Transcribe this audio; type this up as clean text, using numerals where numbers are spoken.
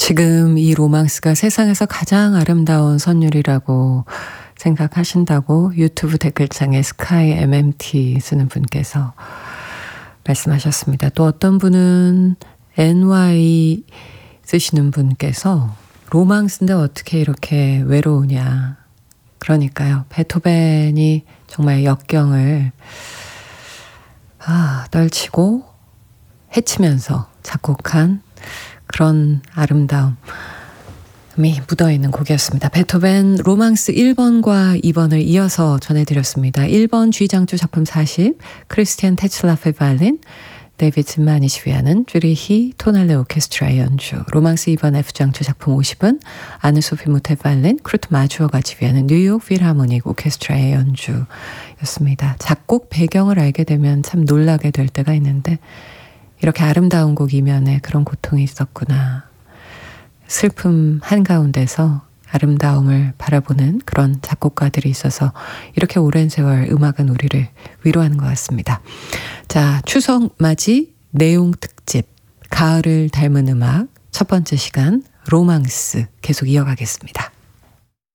지금 이 로망스가 세상에서 가장 아름다운 선율이라고 생각하신다고 유튜브 댓글창에 스카이 MMT 쓰는 분께서 말씀하셨습니다. 또 어떤 분은 NY 쓰시는 분께서 로망스인데 어떻게 이렇게 외로우냐. 그러니까요. 베토벤이 정말 역경을 떨치고 헤치면서 작곡한 그런 아름다움이 묻어있는 곡이었습니다. 베토벤 로망스 1번과 2번을 이어서 전해드렸습니다. 1번 G장조 작품 40, 크리스티안 테츠라페 바이올린, 데이비드 마니시 위하는 쭈리히 토날레 오케스트라의 연주, 로망스 2번 F장조 작품 50은 아느소피 무테 바이올린, 크루트 마주어가 지휘하는 뉴욕 필하모닉 오케스트라의 연주였습니다. 작곡 배경을 알게 되면 참 놀라게 될 때가 있는데 이렇게 아름다운 곡 이면에 그런 고통이 있었구나. 슬픔 한가운데서 아름다움을 바라보는 그런 작곡가들이 있어서 이렇게 오랜 세월 음악은 우리를 위로하는 것 같습니다. 자, 추석 맞이 내용 특집 가을을 닮은 음악 첫 번째 시간 로망스 계속 이어가겠습니다.